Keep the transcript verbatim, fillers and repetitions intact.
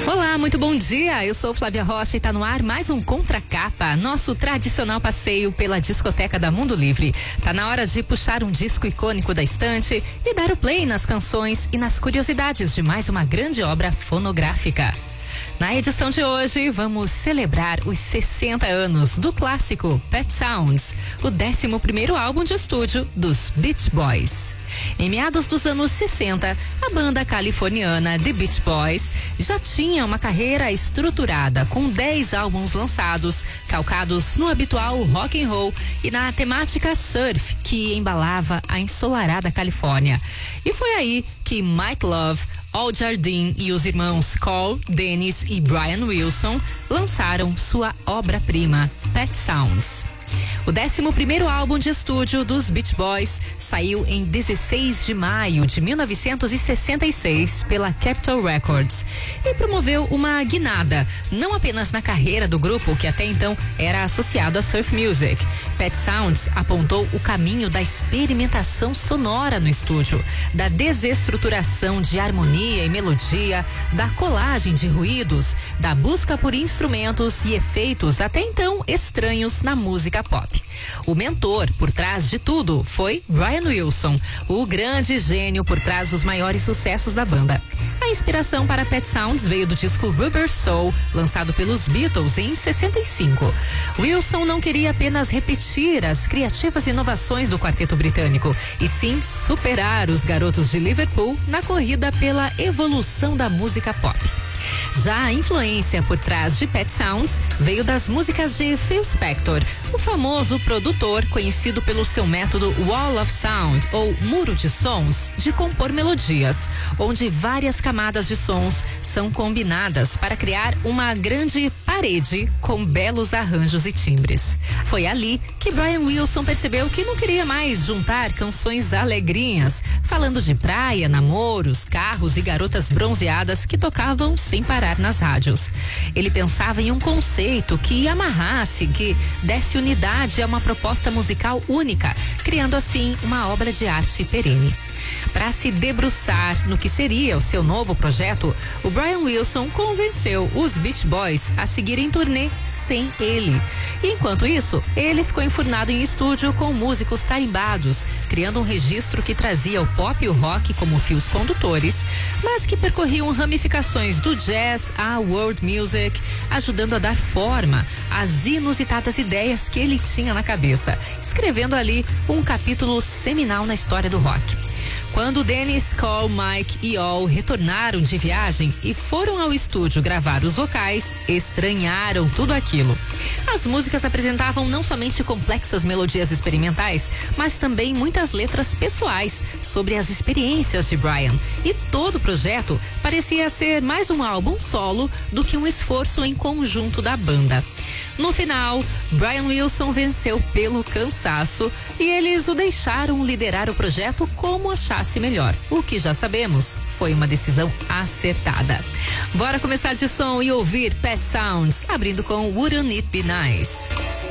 Olá, muito bom dia. Eu sou Flávia Rocha e tá no ar mais um Contracapa, nosso tradicional passeio pela discoteca da Mundo Livre. Tá na hora de puxar um disco icônico da estante e dar o play nas canções e nas curiosidades de mais uma grande obra fonográfica. Na edição de hoje, vamos celebrar os sessenta anos do clássico Pet Sounds, o décimo primeiro álbum de estúdio dos Beach Boys. Em meados dos anos sessenta, a banda californiana The Beach Boys já tinha uma carreira estruturada, com dez álbuns lançados, calcados no habitual rock and roll e na temática surf que embalava a ensolarada Califórnia. E foi aí que Mike Love, Al Jardine e os irmãos Cole, Dennis e Brian Wilson lançaram sua obra-prima, Pet Sounds. O décimo primeiro álbum de estúdio dos Beach Boys saiu em dezesseis de maio de mil novecentos e sessenta e seis pela Capitol Records e promoveu uma guinada, não apenas na carreira do grupo, que até então era associado a surf music. Pet Sounds apontou o caminho da experimentação sonora no estúdio, da desestruturação de harmonia e melodia, da colagem de ruídos, da busca por instrumentos e efeitos até então estranhos na música pop. O mentor por trás de tudo foi Brian Wilson, o grande gênio por trás dos maiores sucessos da banda. A inspiração para Pet Sounds veio do disco Rubber Soul, lançado pelos Beatles em sessenta e cinco. Wilson não queria apenas repetir as criativas inovações do quarteto britânico, e sim superar os garotos de Liverpool na corrida pela evolução da música pop. Já a influência por trás de Pet Sounds veio das músicas de Phil Spector, o famoso produtor conhecido pelo seu método Wall of Sound, ou muro de sons, de compor melodias, onde várias camadas de sons são combinadas para criar uma grande parede com belos arranjos e timbres. Foi ali que Brian Wilson percebeu que não queria mais juntar canções alegrinhas, falando de praia, namoros, carros e garotas bronzeadas que tocavam sem parar nas rádios. Ele pensava em um conceito que amarrasse, que desse unidade a uma proposta musical única, criando assim uma obra de arte perene. Para se debruçar no que seria o seu novo projeto, o Brian Wilson convenceu os Beach Boys a seguirem turnê sem ele. E enquanto isso, ele ficou enfurnado em estúdio com músicos tarimbados, criando um registro que trazia o pop e o rock como fios condutores, mas que percorriam ramificações do jazz à world music, ajudando a dar forma às inusitadas ideias que ele tinha na cabeça, escrevendo ali um capítulo seminal na história do rock. Quando Dennis, Cole, Mike e Al retornaram de viagem e foram ao estúdio gravar os vocais, estranharam tudo aquilo. As músicas apresentavam não somente complexas melodias experimentais, mas também muitas letras pessoais sobre as experiências de Brian. E todo o projeto parecia ser mais um álbum solo do que um esforço em conjunto da banda. No final, Brian Wilson venceu pelo cansaço e eles o deixaram liderar o projeto como achasse melhor. O que já sabemos, foi uma decisão acertada. Bora começar de som e ouvir Pet Sounds, abrindo com Wouldn't It Be Nice?